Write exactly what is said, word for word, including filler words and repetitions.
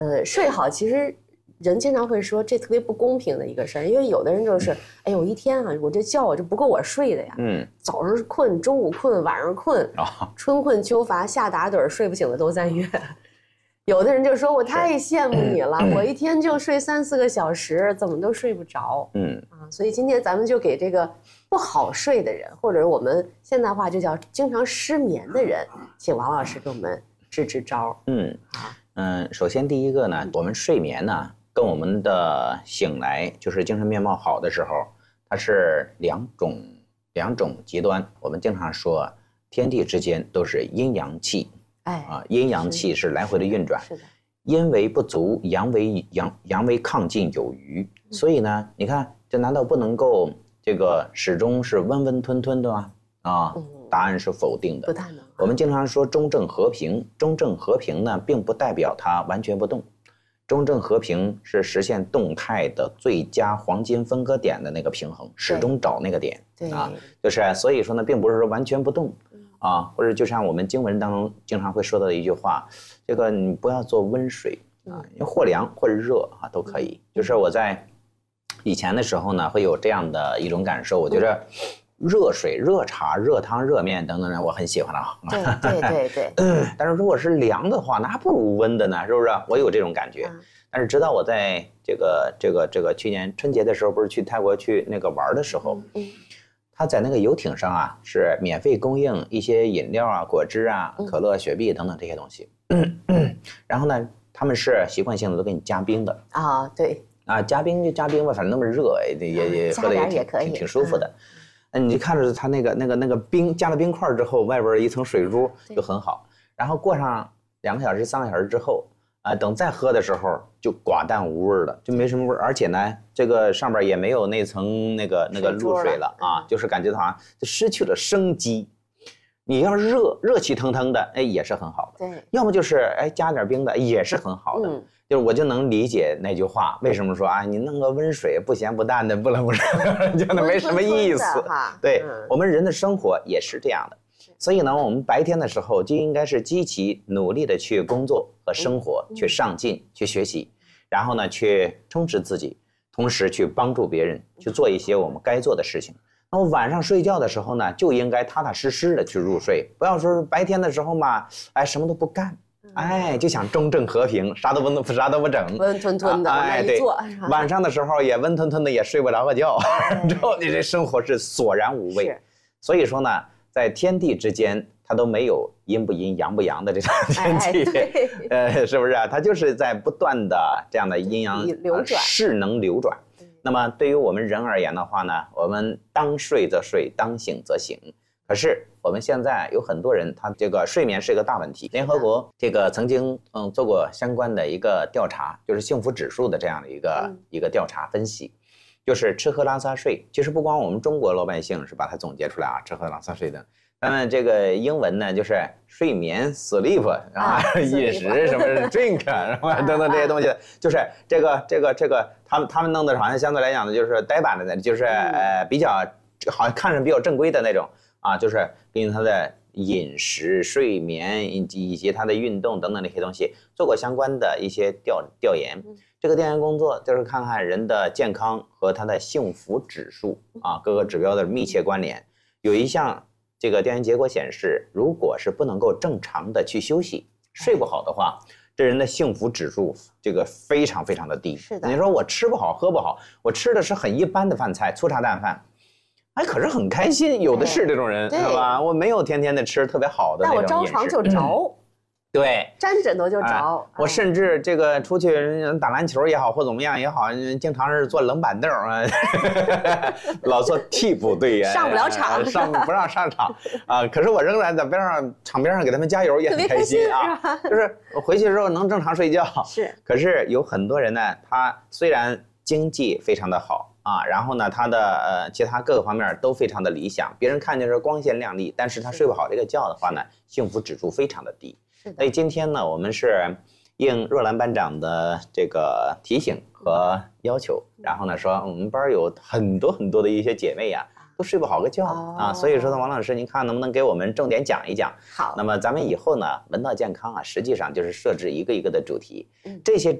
呃，睡好其实人经常会说这特别不公平的一个事儿，因为有的人就是，哎呦，一天啊，我这觉我这不够我睡的呀，嗯，早上困，中午困，晚上困，哦、春困秋乏夏打盹，睡不醒的都在月。有的人就说我太羡慕你了，我一天就睡三四个小时，怎么都睡不着，嗯啊，所以今天咱们就给这个不好睡的人，或者我们现代话就叫经常失眠的人，请王老师给我们支支招。 嗯啊。嗯，首先第一个呢，我们睡眠呢，跟我们的醒来，就是精神面貌好的时候，它是两种两种极端。我们经常说，天地之间都是阴阳气，哎啊，阴阳气是来回的运转，是的，阴为不足，阳为阳阳为亢进有余。所以呢，你看，这难道不能够这个始终是温温吞吞的吗？啊？嗯，答案是否定的， 不太能。 我们经常说中正和平，中正和平呢，并不代表它完全不动。中正和平是实现动态的最佳黄金分割点的那个平衡，始终找那个点。对啊，就是所以说呢，并不是说完全不动啊，或者就像我们经文当中经常会说到的一句话，这个你不要做温水啊，因为或凉或者热啊都可以。就是我在以前的时候呢，会有这样的一种感受，我觉得。热水、热茶、热汤、热面等等的，我很喜欢啊。 对对对对。 嗯，但是如果是凉的话，那还不如温的呢，是不是？我有这种感觉。嗯、但是直到我在这个这个这个去年春节的时候，不是去泰国去那个玩的时候，嗯，他在那个游艇上啊，是免费供应一些饮料啊、果汁啊、可乐、雪碧等等这些东西。嗯嗯、然后呢，他们是习惯性的都给你加冰的啊，对啊，加冰就加冰吧，反正那么热，也也也喝的也挺挺挺舒服的。嗯那你看着它那个那个那个冰加了冰块之后，外边一层水珠就很好。然后过上两个小时、三个小时之后，啊、呃，等再喝的时候就寡淡无味了，就没什么味儿。而且呢，这个上边也没有那层那个那个露水了啊，就是感觉到好像就失去了生机。你要热热气腾腾的，哎，也是很好的。对，要么就是哎加点冰的，也是很好的。嗯就是我就能理解那句话，为什么说啊，你弄个温水不咸不淡的，不冷不热，就那没什么意思。对、嗯、我们人的生活也是这样的，所以呢，我们白天的时候就应该是积极努力的去工作和生活，嗯、去上进，去学习，然后呢，去充实自己，同时去帮助别人，去做一些我们该做的事情。那么晚上睡觉的时候呢，就应该踏踏实实的去入睡，不要说白天的时候嘛，哎，什么都不干。哎，就想中正和平，啥都不啥都不整， 温吞吞的， 哎，对，晚上的时候也温吞吞的，也睡不着个觉，之后你这生活是索然无味。所以说呢，在天地之间，它都没有阴不阴、阳不阳的这种天气，哎、呃，是不是啊？它就是在不断的这样的阴阳流转， 势能流转。那么对于我们人而言的话呢，我们当睡则睡，当醒则醒。可是我们现在有很多人，他这个睡眠是一个大问题。联合国这个曾经嗯做过相关的一个调查，就是幸福指数的这样的一个、嗯、一个调查分析，就是吃喝拉撒睡。其实不光我们中国老百姓是把它总结出来啊，吃喝拉撒睡的。咱们这个英文呢，就是睡眠 sleep 啊，饮食什么 drink 什么等等这些东西，就是这个这个这个他们他们弄的好像相对来讲呢，就是呆板的，就是呃比较好像看着比较正规的那种。啊，就是根据他的饮食、睡眠以及以及他的运动等等那些东西做过相关的一些调调研。这个调研工作就是看看人的健康和他的幸福指数啊各个指标的密切关联。有一项这个调研结果显示，如果是不能够正常的去休息，睡不好的话，这人的幸福指数这个非常非常的低。是的。你说我吃不好喝不好，我吃的是很一般的饭菜，粗茶淡饭。哎，可是很开心，有的是这种人，是吧？我没有天天的吃特别好的那种饮食， 但我着床就着，嗯、 对， 沾枕头就着、哎。 我甚至这个出去打篮球也好，或怎么样也好，经常是坐冷板凳啊，老做替补队员， 上不了场， 上不让上场啊。可是我仍然在边上场边上给他们加油，也很开心啊。就是我回去之后能正常睡觉， 是。 可是有很多人呢，他虽然经济非常的好。啊，然后呢，他的呃其他各个方面都非常的理想，别人看见是光鲜亮丽，但是他睡不好这个觉的话呢，幸福指数非常的低。所以今天呢，我们是应若兰班长的这个提醒和要求，然后呢说我们班有很多很多的一些姐妹呀、啊， 都睡不好个觉、哦、啊。所以说呢，王老师，您看能不能给我们重点讲一讲？ 好。 那么咱们以后呢，闻道健康啊，实际上就是设置一个一个的主题，嗯、这些。